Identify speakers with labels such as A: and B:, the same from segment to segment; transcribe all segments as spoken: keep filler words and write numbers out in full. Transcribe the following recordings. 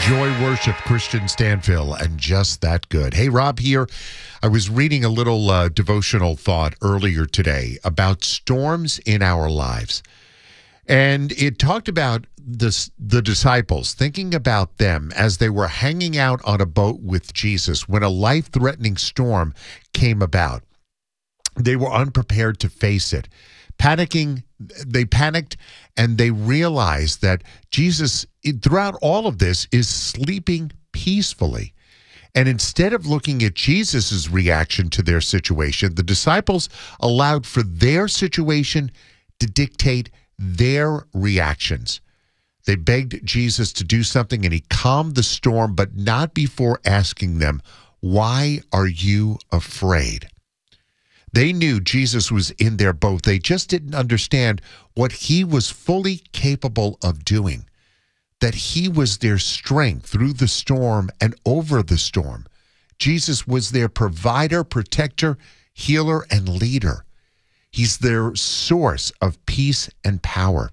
A: Joy Worship, Christian Stanfill, and Just That Good. Hey, Rob here. I was reading a little uh, devotional thought earlier today about storms in our lives. And it talked about this, the disciples, thinking about them as they were hanging out on a boat with Jesus when a life-threatening storm came about. They were unprepared to face it. Panicking, they panicked, and they realized that Jesus, throughout all of this, is sleeping peacefully. And instead of looking at Jesus' reaction to their situation, the disciples allowed for their situation to dictate their reactions. They begged Jesus to do something, and he calmed the storm, but not before asking them, "Why are you afraid?" They knew Jesus was in their boat. They just didn't understand what he was fully capable of doing, that he was their strength through the storm and over the storm. Jesus was their provider, protector, healer, and leader. He's their source of peace and power.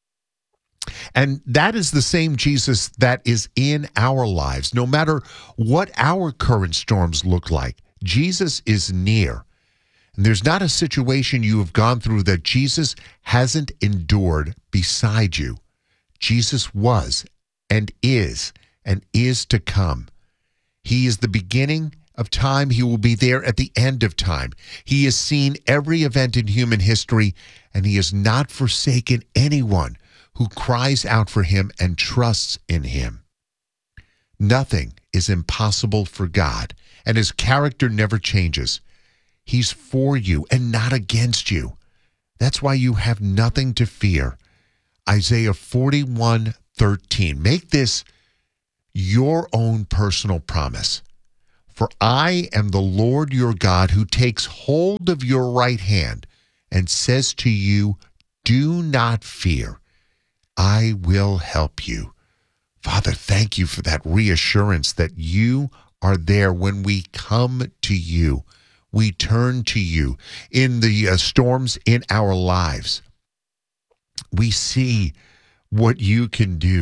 A: And that is the same Jesus that is in our lives. No matter what our current storms look like, Jesus is near. And there's not a situation you have gone through that Jesus hasn't endured beside you. Jesus was and is and is to come. He is the beginning of time. He will be there at the end of time. He has seen every event in human history, and he has not forsaken anyone who cries out for him and trusts in him. Nothing is impossible for God, and his character never changes. He's for you and not against you. That's why you have nothing to fear. Isaiah forty-one thirteen. Make this your own personal promise. For I am the Lord your God who takes hold of your right hand and says to you, do not fear. I will help you. Father, thank you for that reassurance that you are there when we come to you. We turn to you in the uh, storms in our lives. We see what you can do.